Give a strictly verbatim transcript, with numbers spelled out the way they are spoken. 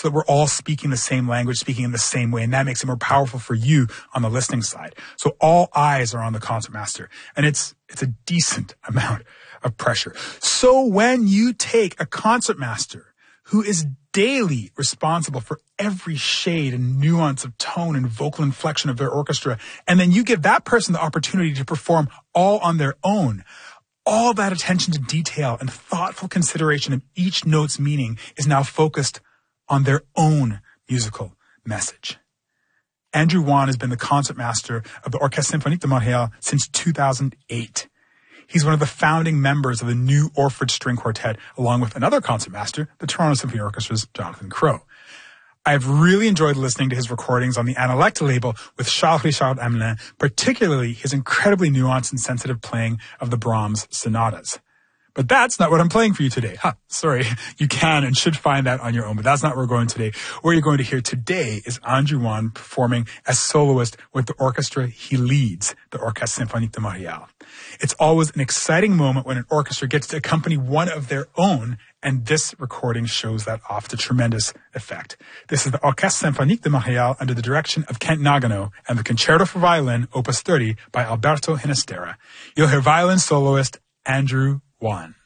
so that we're all speaking the same language, speaking in the same way, and that makes it more powerful for you on the listening side. So all eyes are on the concertmaster, and it's it's a decent amount of pressure. So when you take a concertmaster who is daily responsible for every shade and nuance of tone and vocal inflection of their orchestra, and then you give that person the opportunity to perform all on their own, all that attention to detail and thoughtful consideration of each note's meaning is now focused on their own musical message. Andrew Wan has been the concertmaster of the Orchestre Symphonique de Montréal since two thousand eight. He's one of the founding members of the new Orford String Quartet, along with another concertmaster, the Toronto Symphony Orchestra's Jonathan Crowe. I've really enjoyed listening to his recordings on the Analect label with Charles-Richard Hamelin, particularly his incredibly nuanced and sensitive playing of the Brahms sonatas. But that's not what I'm playing for you today. Huh, sorry. You can and should find that on your own, but that's not where we're going today. What you're going to hear today is Andrew Wan performing as soloist with the orchestra he leads, the Orchestre Symphonique de Montréal. It's always an exciting moment when an orchestra gets to accompany one of their own, and this recording shows that off to tremendous effect. This is the Orchestre Symphonique de Montréal under the direction of Kent Nagano and the Concerto for Violin, Opus thirty, by Alberto Ginastera. You'll hear violin soloist Andrew Wan.